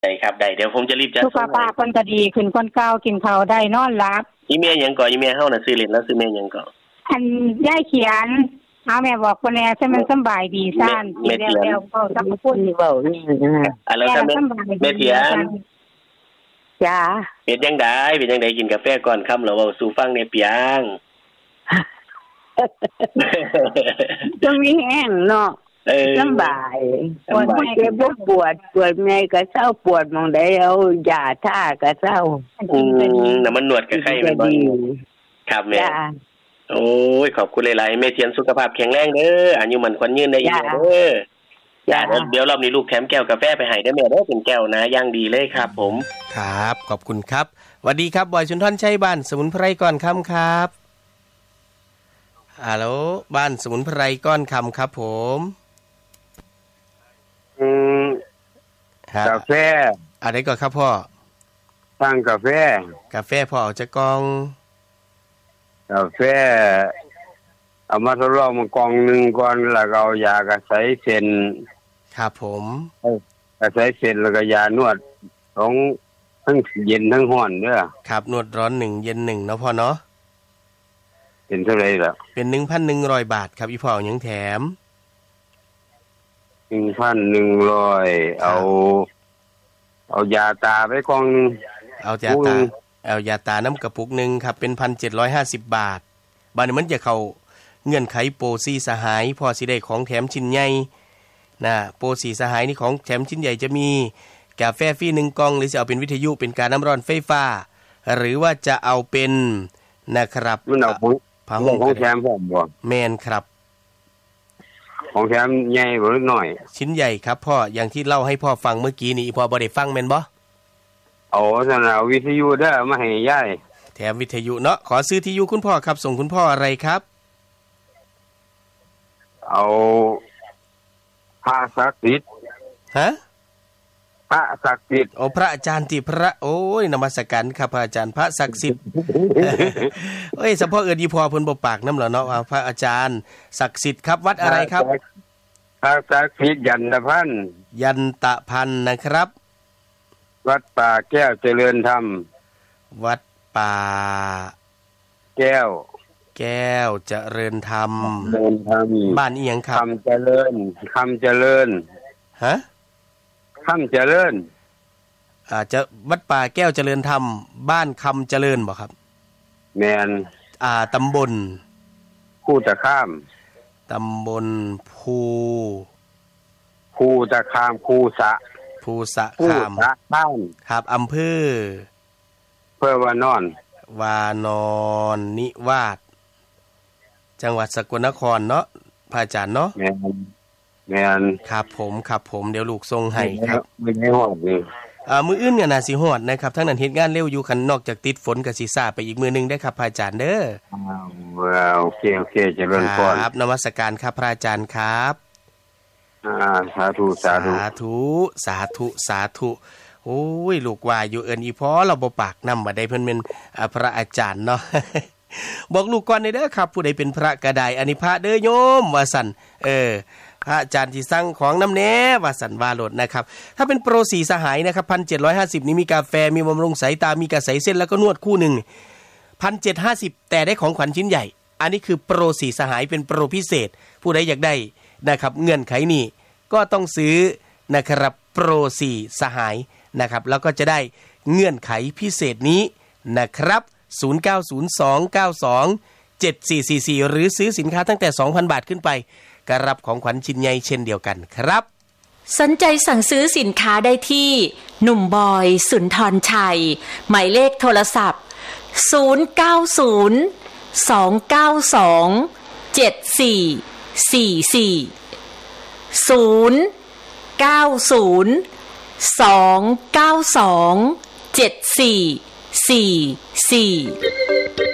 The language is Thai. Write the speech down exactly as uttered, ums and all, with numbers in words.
ได้ครับได้เดี๋ยวผมจะรีบจัดสุขภาพเพิ่นก็ดีขึ้นคนเก่ากินข้าวได้นอนหลับอีเมียหยังก่ออีเมียเฮาน่ะซื้อเล่นแล้วซื้อแม่หยังก่ออันยายเขียนเอาแม่บอกคนแน่ใช่มันสบายดีซ่านกินแล้วๆก็ต้องพูดเว้านี่นะอ่ะแล้วถ้าแม่แม่เถียนจ้าเป็นจังได๋เป็นจังได๋กินกาแฟก่อนค่ำแล้วเว้าสู่ฟังในเปียงจะมีแห้งเนาะสบายปวดเจ็บบ่ปวดปวดแม่ก็เศร้าปวดมองได้เอายาทาก็เศร้าอืมน่ะมันนวดกับไข้มันบ่ครับแม่โอ้ยขอบคุณหลายๆแม่เทียนสุขภาพแข็งแรงเด้ออายุมั่นขวัญยืนได้อีกเด้อจ้าเดี๋ยวรอบนี้ลูกแถมแก้วกาแฟไปให้เด้อแม่เด้อเป็นแก้วนะอย่างดีเลยครับผมครับขอบคุณครับสวัสดีครับบอยชุนทรชัยบ้านสมุนไพรก่อนค่ำครับฮัลโหลบ้านสมุนไพรก้อนคำครับผมอืมกาแฟอะไรก่อนครับพ่อตั้งกาแฟกาแฟพ่อเอาจะกองกาแฟเอามาทดลองมากองหนึ่งก่อนแล้วก็เอายากระใสเส้นครับผมกระใสเส้นแล้วก็ยานวดของทั้งเย็นทั้งร้อนเด้อครับนวดร้อนหนึ่งเย็นหนึ่งเนาะพ่อเนาะเป็นเท่าไหร่ล่ะเป็น หนึ่งพันหนึ่งร้อย บาทครับอีพ่อยังแถมหนึ่งพันหนึ่งร้อย เอาเอายาตาไปกองนึงเอายาตาเอายาตาน้ำกระปุกนึงครับเป็น หนึ่งพันเจ็ดร้อยห้าสิบ บาทบัดนี้มันจะเข้าเงื่อนไขโปรซีสหายพอสิได้ของแถมชิ้นใหญ่นะโปรสีสหายนี่ของแถมชิ้นใหญ่จะมีกาแฟฟรีหนึ่งกล่องหรือจะเอาเป็นวิทยุเป็นการน้ำร้อนไฟฟ้าหรือว่าจะเอาเป็นนะครับมันเอาผ้าห่มของแถมผมบ่แม่นครับของแถมใหญ่บ่น้อยชิ้นใหญ่ครับพ่ออย่างที่เล่าให้พ่อฟังเมื่อกี้นี้พ่อบ่ได้ฟังแม่นบ่เอาซั่นน่ะวิทยุเด้อมาให้ยายแถมวิทยุเนาะขอซื้อที่อยู่คุณพ่อครับส่งคุณพ่ออะไรครับเอาพระศักดิ์สิทธิ์ฮะพระศักดิ์สิทธิ์โอ้พระอาจารย์ที่พระโอ้ยนมัสการครับพระอาจารย์พระศักดิ์สิทธิ์เอ้ยสะพ่อเอิ้นอีพ่อเพิ่นบ่ปากนำเหรอเนาะว่าพระอาจารย์ศักดิ์สิทธิ์ครับวัดอะไรครับพระศักดิ์สิทธิ์ยันตะพันยันตะพันนะครับวัดป่าแก้วเจริญธรรมวัดป่าแก้วแก้วเจริญธรรมเจริญธรรมบ้านอีหยังครับคำเจริญคำเจริญฮะคำเจริญอ่าจะวัดป่าแก้วเจริญธรรมบ้านคำเจริญบ่ครับแม่นอ่าตำบลภูตะข้ามตำบลภูภูตะข้ามภูสะภูสะข้ามบ้านครับอำเภอเพื่อวานอนวานอนนิวาสจังหวัดสกลนครเนาะพระอาจารย์เนาะแม่นแม่นครับผมครับผมเดี๋ยวลูกส่งให้ครับไม่ให้ฮอดนี่อ่ามื้ออื่นก็น่าสิฮอดนะครับทั้งนั้นเฮ็ดงานเร็วอยู่คันนอกจากติดฝนก็สิซ่าไปอีกมื้อนึงได้ครับพระอาจารย์เด้ออ้าวโอเคโอเคเจริญพรครับนมัสการครับพระอาจารย์ครับอ่าสาธุสาธุสาธุสาธุสาธุโอ้ยลูกว่าอยู่เอิ้นอีพอเราบ่ปากนำบ่ได้เพิ่นเป็นพระอาจารย์เนาะบอกลูกก่อนเด้อครับผู้ใดเป็นพระก็ได้อันนี้พระเด้อโยมว่าซั่นเออพระอาจารย์ที่สั่งของน้ำแน่ว่าสันวาโลดนะครับถ้าเป็นโปรสีสหายนะครับ หนึ่งพันเจ็ดร้อยห้าสิบ นี้มีกาแฟมีบำรุงสายตามีกระใสเส้นแล้วก็นวดคู่หนึ่ง หนึ่งพันเจ็ดร้อยห้าสิบ แต่ได้ของขวัญชิ้นใหญ่อันนี้คือโปรสีสหายเป็นโปรพิเศษผู้ใดอยากได้นะครับเงื่อนไขนี้ก็ต้องซื้อนะครับโปรสีสหายนะครับแล้วก็จะได้เงื่อนไขพิเศษนี้นะครับศูนย์ เก้า ศูนย์ สอง เก้า สอง เจ็ด สี่ สี่ สี่หรือซื้อสินค้าตั้งแต่ สองพัน บาทขึ้นไปก็รับของขวัญชิ้นใหญ่เช่นเดียวกันครับสนใจสั่งซื้อสินค้าได้ที่หนุ่มบอยสุนทรชัยหมายเลขโทรศัพท์ศูนย์ เก้า ศูนย์ สอง เก้า สอง เจ็ด สี่ สี่ สี่ ศูนย์ เก้า ศูนย์ สอง เก้า สอง เจ็ด สี่ สี่ สี่